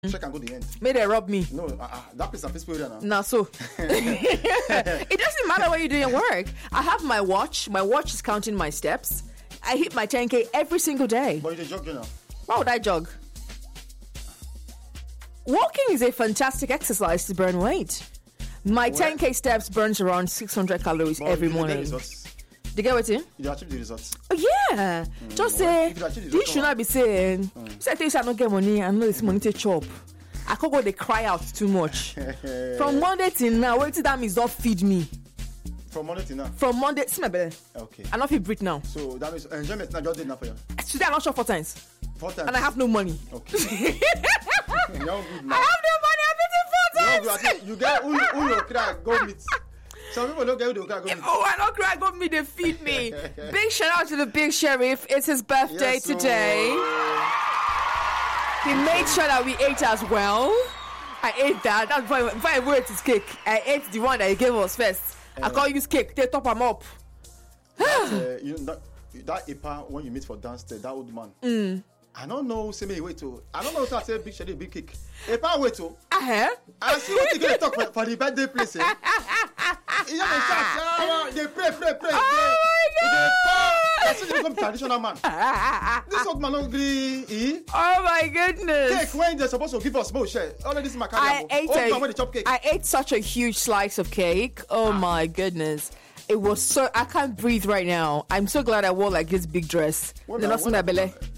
Check and go the end. May they rob me. No, that place is peaceful area now. Nah, so it doesn't matter what you do in work. I have my watch. My watch is counting my steps. I hit my 10K every single day. But you jog now. Why would I jog? Walking is a fantastic exercise to burn weight. My 10K steps burns around 600 calories But every you morning. get results. Do you get what it? You achieve the results. Oh, yeah. Just say, If you achieve the this result, should not be saying, say things I don't get money, I know it's money to chop. I can't go, they cry out too much. From Monday till now, wait till that means don't feed me. From Monday to now. From Monday, see my belly. Okay. I don't feel breathe now. So that means enjoyment now just did enough for you. Today I'm not sure 4 times. 4 times. And I have no money. Okay. You're good now. I have no money, I'm eating 4 times. You get who you cry, go meet. Some people don't get who they cry, go meet. Oh, I don't cry, go me, they feed me. Big shout out to the big sheriff. It's his birthday today. He made sure that we ate as well. I ate that. That's why I went his cake. I ate the one that he gave us first. I can't use cake. They top him up. You know, that Ipa, when you meet for downstairs, that old man. I don't know, say me wait to. I don't know if I say big shady, big cake. Ipa wait to. I see what you gonna talk for the birthday place. Eh? You know the church, they pray. Oh my God! That's a become traditional man. This old man don't agree. Oh my goodness! Cake when they're supposed to give us small share. All of this is my I I ate such a huge slice of cake. Oh my goodness. It was so, I can't breathe right now. I'm so glad I wore like this big dress. What They're now? not seeing my belly.